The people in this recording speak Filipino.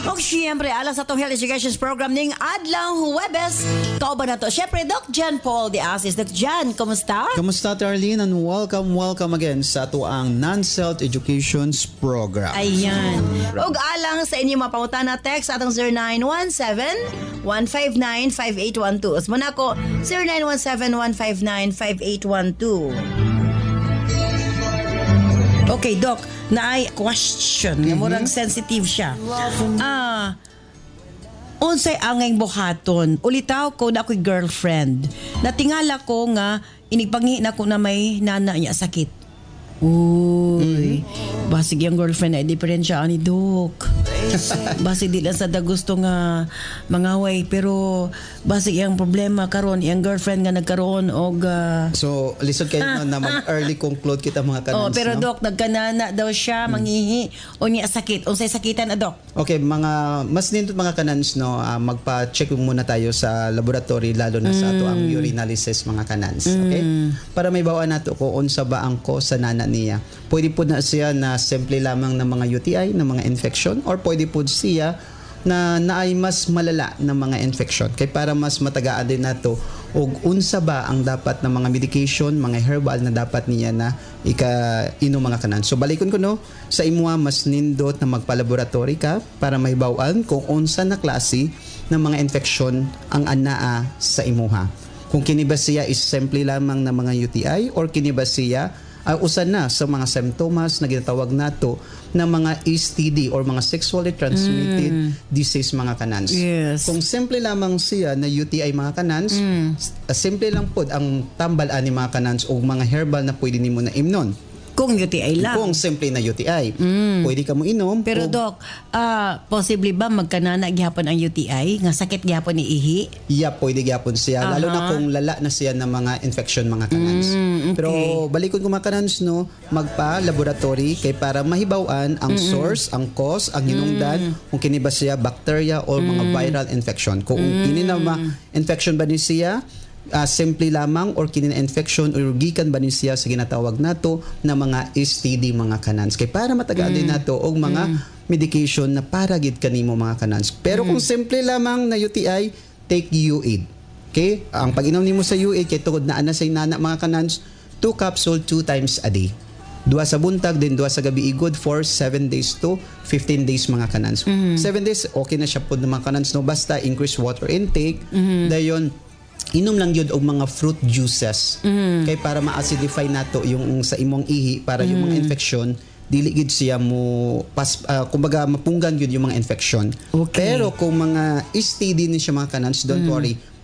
O siyempre, alas sa itong Health Education Program ning Adlang Huwebes. Kauban na to. Siyempre, Doc Jan Paul de Asis. Doc Jan, kumusta? Kamusta, Tarlene? And welcome again sa ato ang Non-Health Education Program. Ayan. Ug alang sa inyo mapangutan na text atong 0917-159-5812. As muna ko, 0917-159-5812. Okay, Doc, naay question. Murang sensitive siya. Unsay angay buhaton, ulitaw ko na ako'y girlfriend. Natingala ko nga, inigpangi na ko na may nana niya sakit. Uy, basig yung girlfriend ay diferensya ni Doc. Basig di lang sa gusto nga mangaway, pero basig yung problema karon yung girlfriend nga nagkaroon og So, lisod kayo na mag-early conclude kita mga kanans. pero no? Doc, nagkanana daw siya, mangihi o niya sakit. Unsay sakitan na, Doc? Okay, mas nindot mga kanans, no, magpa-check muna tayo sa laboratory, lalo na sa ato ang urinalysis mga kanans. Okay? Para may bawaan nato kung unsa ba ang cause sa nana niya. Pwede po na siya na simple lamang ng mga UTI, ng mga infection, or pwede po siya na naay mas malala ng mga infection. Kaya para mas matagaan din nato og unsa ba ang dapat na mga medication, mga herbal na dapat niya na inom mga kanan. So balikon ko no, sa imuha mas nindot na magpa-laboratory ka para may bawaan kung unsa na klase ng mga infection ang anaa sa imuha. Kung kini ba siya is simple lamang ng mga UTI or kini ba siya usan na sa mga symptoms na ginatawag nato ng mga STD or mga sexually transmitted disease mga kanans. Yes. Kung simple lamang siya na UTI mga kanans, simple lang po ang tambal-an ni mga kanans o mga herbal na pwede nimo na imnon. Kung UTI lang. Kung simple na UTI, pwede ka mo inom. Pero Doc, possibly ba magkanana gyapon ang UTI? Nga sakit gyapon ni ihi? Yeah, pwede gyapon siya. Lalo na kung lala na siya ng mga infection mga kanans. Okay. Pero balikon ko mga kanans, no, magpa-laboratory kay para mahibawan ang source, ang cause, ang hinungdan, kung kini ba siya bacteria or mga viral infection. Kung kini na infection ba ni siya, simple lamang or kini na infection or gikan ba ni siya sa ginatawag nato na mga STD mga kanans. Kay para matagaan din nato og mga medication na para gid kanimo mga kanans. Pero kung simple lamang na UTI, take UAID. Okay? Ang pag-inom nimo sa UAID kay tungod na ana say nana mga kanans, 2 capsule 2 times a day. 2 sa buntag din 2 sa gabi good for 7 days to 15 days mga kanans. 7 days okay na siya pud mga kanans no, basta increase water intake. Dayon inom lang yun og mga fruit juices kay para ma-acidify nato yung sa imong ihi para yung mga infection dili gid siya mo kumbaga mapunggan gyud yung mga infection. Okay. Pero kung mga STD ni siya mga kanans, don't worry,